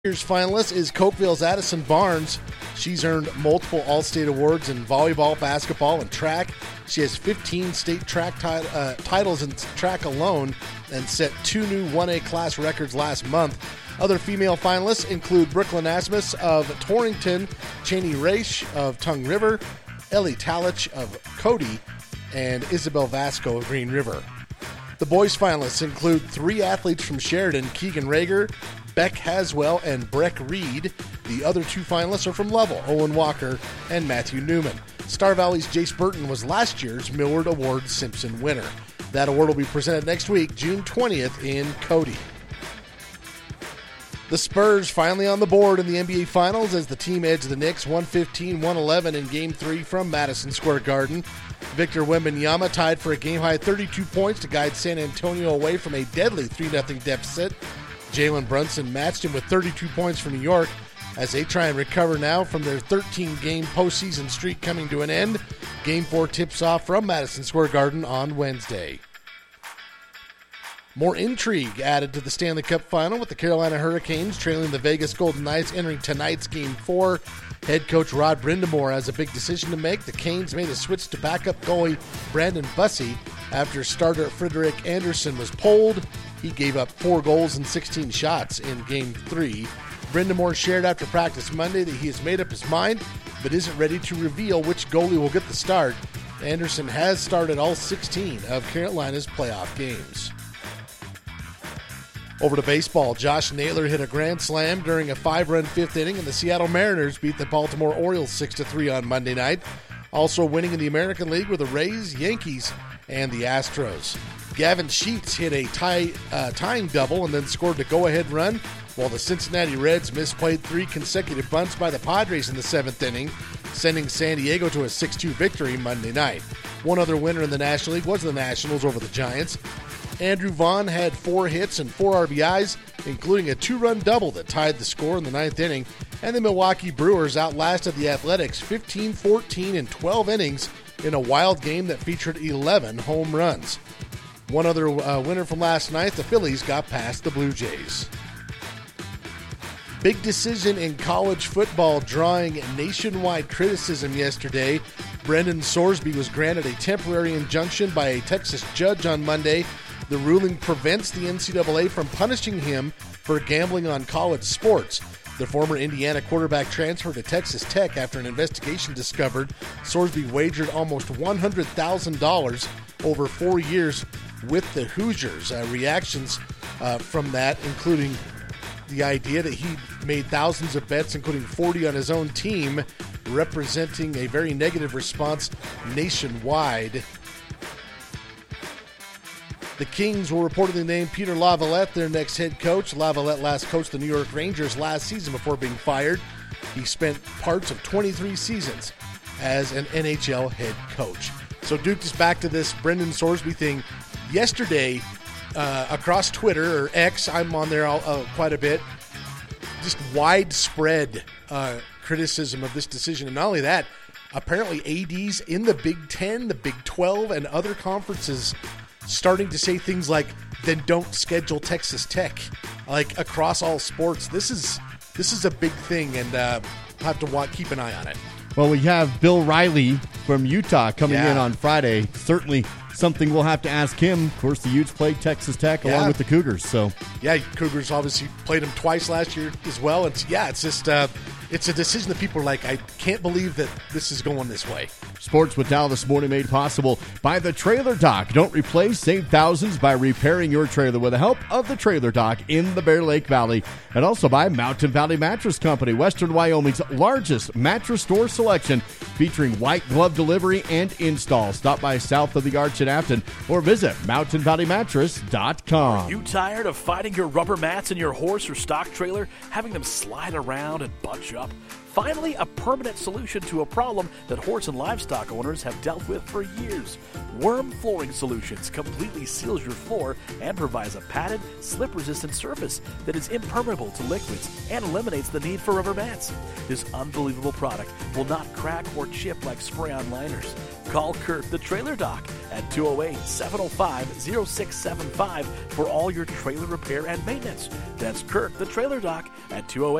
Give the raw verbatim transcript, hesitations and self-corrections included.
Year's finalist is Cokeville's Addison Barnes. She's earned multiple All-State awards in volleyball, basketball, and track. She has fifteen state track ti- uh, titles in track alone and set two new one A class records last month. Other female finalists include Brooklyn Asmus of Torrington, Cheney Raish of Tongue River, Ellie Talich of Cody, and Isabel Vasco of Green River. The boys finalists include three athletes from Sheridan, Keegan Rager, Beck Haswell, and Breck Reed. The other two finalists are from Lovell, Owen Walker and Matthew Newman. Star Valley's Jace Burton was last year's Millward Award Simpson winner. That award will be presented next week, June twentieth, in Cody. The Spurs finally on the board in the N B A Finals as the team edged the Knicks one fifteen to one eleven in Game three from Madison Square Garden. Victor Wembanyama tied for a game-high thirty-two points to guide San Antonio away from a deadly three nothing deficit. Jalen Brunson matched him with thirty-two points for New York as they try and recover now from their thirteen-game postseason streak coming to an end. Game four tips off from Madison Square Garden on Wednesday. More intrigue added to the Stanley Cup Final with the Carolina Hurricanes trailing the Vegas Golden Knights entering tonight's Game four. Head coach Rod Brindamore has a big decision to make. The Canes made a switch to backup goalie Brandon Bussey after starter Frederik Andersen was pulled. He gave up four goals and sixteen shots in Game three. Brindamore shared after practice Monday that he has made up his mind, but isn't ready to reveal which goalie will get the start. Andersen has started all sixteen of Carolina's playoff games. Over to baseball, Josh Naylor hit a grand slam during a five-run fifth inning, and the Seattle Mariners beat the Baltimore Orioles six to three on Monday night. Also winning in the American League were the Rays, Yankees, and the Astros. Gavin Sheets hit a tie, uh, tying double and then scored the go-ahead run, while the Cincinnati Reds misplayed three consecutive bunts by the Padres in the seventh inning, sending San Diego to a six two victory Monday night. One other winner in the National League was the Nationals over the Giants. Andrew Vaughn had four hits and four R B Is, including a two-run double that tied the score in the ninth inning, and the Milwaukee Brewers outlasted the Athletics fifteen fourteen in twelve innings in a wild game that featured eleven home runs. One other uh, winner from last night, the Phillies got past the Blue Jays. Big decision in college football drawing nationwide criticism yesterday. Brendan Sorsby was granted a temporary injunction by a Texas judge on Monday. The ruling prevents the N C double A from punishing him for gambling on college sports. The former Indiana quarterback transferred to Texas Tech after an investigation discovered Sorsby wagered almost one hundred thousand dollars over four years with the Hoosiers. Uh, reactions uh, from that, including the idea that he made thousands of bets, including forty on his own team, representing a very negative response nationwide. The Kings will reportedly name Peter Lavalette their next head coach. Lavalette last coached the New York Rangers last season before being fired. He spent parts of twenty-three seasons as an N H L head coach. So Duke is back to this Brendan Sorsby thing. Yesterday, uh, across Twitter, or X, I'm on there uh, quite a bit, just widespread uh, criticism of this decision. And not only that, apparently A Ds in the Big Ten, the Big twelve, and other conferences starting to say things like, then don't schedule Texas Tech, like across all sports. This is this is a big thing, and uh, we'll have to watch, keep an eye on it. Well, we have Bill Riley from Utah coming yeah. in on Friday. Certainly something we'll have to ask him. Of course, the Utes played Texas Tech yeah. along with the Cougars. So yeah, Cougars obviously played them twice last year as well. And yeah, it's just uh, it's a decision that people are like, I can't believe that this is going this way. Sports with Dow this morning made possible by the Trailer Dock. Don't replace, save thousands by repairing your trailer with the help of the Trailer Dock in the Bear Lake Valley. And also by Mountain Valley Mattress Company, Western Wyoming's largest mattress store selection, featuring white glove delivery and install. Stop by south of the Arch in Afton or visit mountain valley mattress dot com. Are you tired of fighting your rubber mats in your horse or stock trailer, having them slide around and bunch up? Finally, a permanent solution to a problem that horse and livestock owners have dealt with for years. Worm Flooring Solutions completely seals your floor and provides a padded, slip-resistant surface that is impermeable to liquids and eliminates the need for rubber mats. This unbelievable product will not crack or chip like spray-on liners. Call Kurt the Trailer Doc at two oh eight, seven oh five, oh six seven five for all your trailer repair and maintenance. That's Kurt the Trailer Doc at two oh eight,